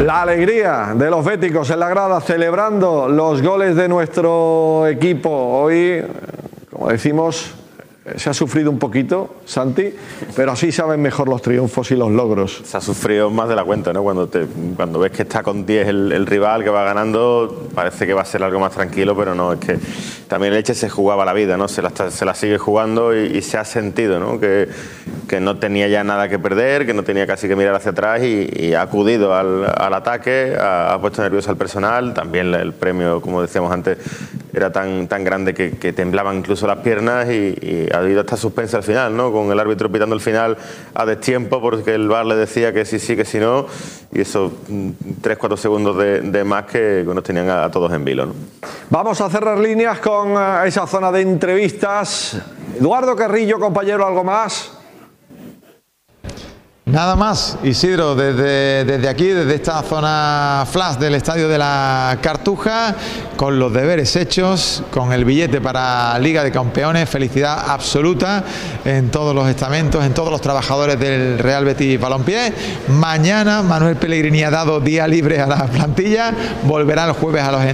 La alegría de los béticos en la grada celebrando los goles de nuestro equipo. Hoy, como decimos, se ha sufrido un poquito, Santi, pero así saben mejor los triunfos y los logros. Se ha sufrido más de la cuenta, ¿no? Cuando ves que está con 10 el rival que va ganando, parece que va a ser algo más tranquilo, pero no, es que también el Elche se jugaba la vida, ¿no? Se la sigue jugando y se ha sentido, ¿no? Que no tenía ya nada que perder, que no tenía casi que mirar hacia atrás y ha acudido al ataque, ha puesto nervioso al personal. También el premio, como decíamos antes, era tan grande que temblaban incluso las piernas y ha habido hasta suspense al final, ¿no? Con el árbitro pitando el final a destiempo porque el VAR le decía que sí, que si no, y esos 3-4 segundos de más que nos tenían a todos en vilo, ¿no? Vamos a cerrar líneas con esa zona de entrevistas. Eduardo Carrillo, compañero, ¿algo más? Nada más, Isidro, desde aquí, desde esta zona flash del Estadio de la Cartuja, con los deberes hechos, con el billete para Liga de Campeones, felicidad absoluta en todos los estamentos, en todos los trabajadores del Real Betis Balompié. Mañana Manuel Pellegrini ha dado día libre a la plantilla, volverá el jueves a los